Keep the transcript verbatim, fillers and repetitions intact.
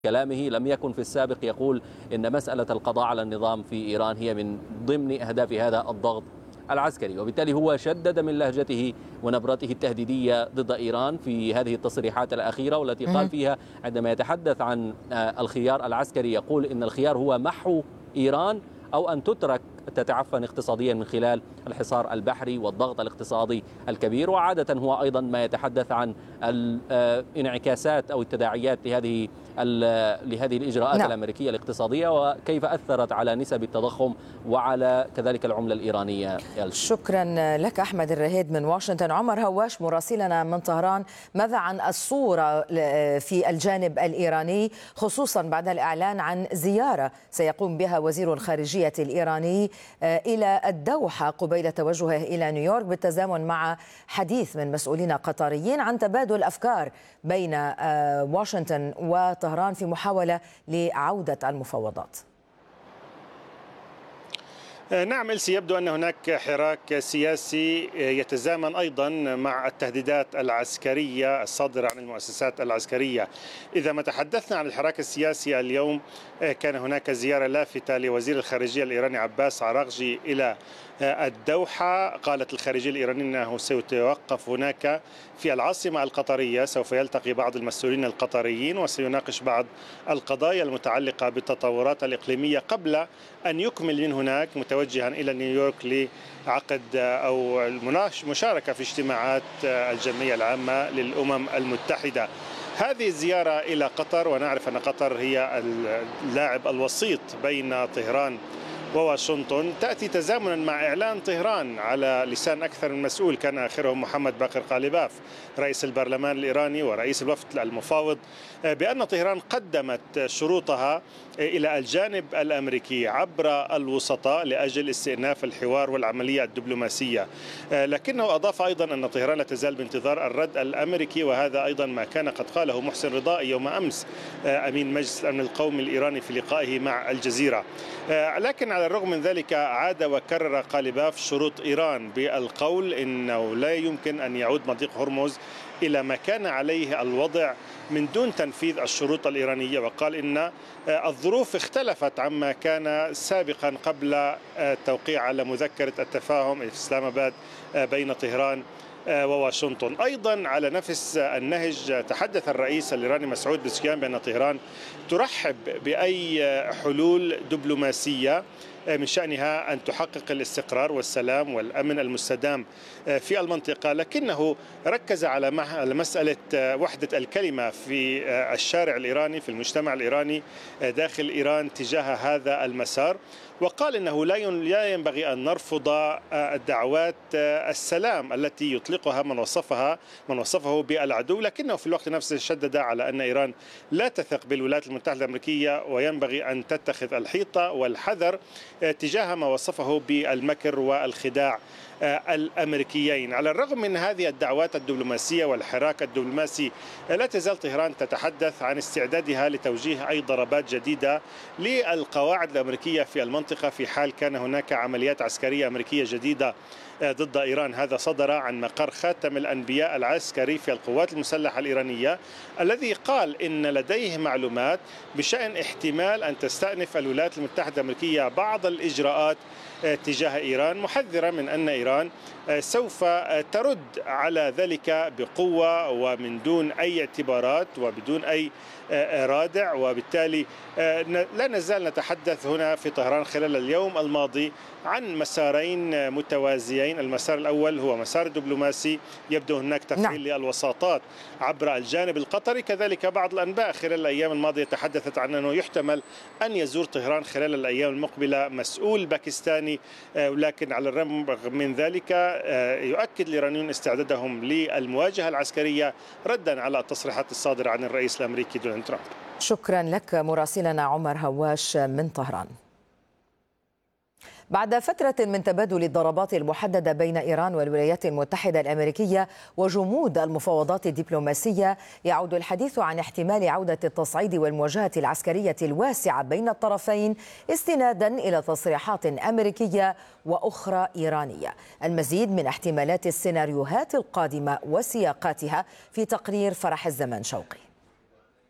كلامه لم يكن في السابق يقول إن مسألة القضاء على النظام في إيران هي من ضمن أهداف هذا الضغط العسكري، وبالتالي هو شدد من لهجته ونبرته التهديدية ضد إيران في هذه التصريحات الأخيرة، والتي قال فيها عندما يتحدث عن الخيار العسكري يقول إن الخيار هو محو إيران أو أن تترك تتعفن اقتصاديا من خلال الحصار البحري والضغط الاقتصادي الكبير. وعادة هو أيضا ما يتحدث عن الانعكاسات أو التداعيات لهذه لهذه الإجراءات نعم. الأمريكية الاقتصادية وكيف أثرت على نسب التضخم وعلى كذلك العملة الإيرانية. شكرا لك أحمد الرهيد من واشنطن. عمر هواش مراسلنا من طهران، ماذا عن الصورة في الجانب الإيراني خصوصا بعد الإعلان عن زيارة سيقوم بها وزير الخارجية الإيراني إلى الدوحة قبيل توجهه إلى نيويورك، بالتزامن مع حديث من مسؤولين قطريين عن تبادل أفكار بين واشنطن وطهران في محاولة لعودة المفاوضات؟ نعم إلسي، يبدو أن هناك حراك سياسي يتزامن أيضا مع التهديدات العسكرية الصادرة عن المؤسسات العسكرية. إذا ما تحدثنا عن الحراك السياسي اليوم، كان هناك زيارة لافتة لوزير الخارجية الإيراني عباس عراغجي إلى الدوحة. قالت الخارجية الإيرانية أنه سيتوقف هناك في العاصمة القطرية، سوف يلتقي بعض المسؤولين القطريين وسيناقش بعض القضايا المتعلقة بالتطورات الإقليمية قبل أن يكمل من هناك متوجها إلى نيويورك لعقد أو المشاركة في اجتماعات الجمعية العامة للأمم المتحدة. هذه الزيارة إلى قطر، ونعرف أن قطر هي اللاعب الوسيط بين طهران وواشنطن، تأتي تزامنا مع إعلان طهران على لسان أكثر من مسؤول، كان آخرهم محمد باقر قالباف رئيس البرلمان الإيراني ورئيس الوفد المفاوض، بأن طهران قدمت شروطها إلى الجانب الأمريكي عبر الوسطاء لأجل استئناف الحوار والعملية الدبلوماسية. لكنه أضاف أيضا أن طهران لا تزال بانتظار الرد الأمريكي، وهذا أيضا ما كان قد قاله محسن رضائي يوم أمس أمين مجلس الأمن القومي الإيراني في لقائه مع الجزيرة. لكن على الرغم من ذلك عاد وكرر قالباف شروط إيران بالقول إنه لا يمكن أن يعود مضيق هرمز إلى ما كان عليه الوضع من دون تنفيذ الشروط الإيرانية، وقال إن الظروف اختلفت عما كان سابقا قبل التوقيع على مذكرة التفاهم في إسلام آباد بين طهران وواشنطن. أيضا على نفس النهج تحدث الرئيس الإيراني مسعود بزكيان بأن طهران ترحب بأي حلول دبلوماسية من شأنها أن تحقق الاستقرار والسلام والأمن المستدام في المنطقة، لكنه ركز على مسألة وحدة الكلمة في الشارع الإيراني، في المجتمع الإيراني داخل إيران تجاه هذا المسار، وقال إنه لا ينبغي أن نرفض الدعوات السلام التي يطلقها من وصفها من وصفه بالعدو، لكنه في الوقت نفسه شدد على أن إيران لا تثق بالولايات المتحدة الأمريكية وينبغي أن تتخذ الحيطة والحذر تجاه ما وصفه بالمكر والخداع الأمريكيين. على الرغم من هذه الدعوات الدبلوماسية والحراك الدبلوماسي، لا تزال طهران تتحدث عن استعدادها لتوجيه أي ضربات جديدة للقواعد الأمريكية في المنطقة في حال كان هناك عمليات عسكرية أمريكية جديدة ضد إيران. هذا صدر عن مقر خاتم الأنبياء العسكري في القوات المسلحة الإيرانية، الذي قال إن لديه معلومات بشأن احتمال أن تستأنف الولايات المتحدة الأمريكية بعض الإجراءات تجاه إيران، محذرة من أن إيران سوف ترد على ذلك بقوة ومن دون أي اعتبارات وبدون أي رادع. وبالتالي لا نزال نتحدث هنا في طهران خلال اليوم الماضي عن مسارين متوازيين. المسار الأول هو مسار دبلوماسي، يبدو هناك تفعيل للوساطات عبر الجانب القطري، كذلك بعض الأنباء خلال الأيام الماضية تحدثت عن أنه يحتمل أن يزور طهران خلال الأيام المقبلة مسؤول باكستاني، ولكن على الرغم من ذلك يؤكد الإيرانيون استعدادهم للمواجهة العسكرية ردا على التصريحات الصادرة عن الرئيس الأمريكي دونالد ترامب. شكرا لك مراسلنا عمر هواش من طهران. بعد فترة من تبادل الضربات المحددة بين إيران والولايات المتحدة الأمريكية وجمود المفاوضات الدبلوماسية، يعود الحديث عن احتمال عودة التصعيد والمواجهة العسكرية الواسعة بين الطرفين استنادا إلى تصريحات أمريكية وأخرى إيرانية. المزيد من احتمالات السيناريوهات القادمة وسياقاتها في تقرير فرح الزمان شوقي.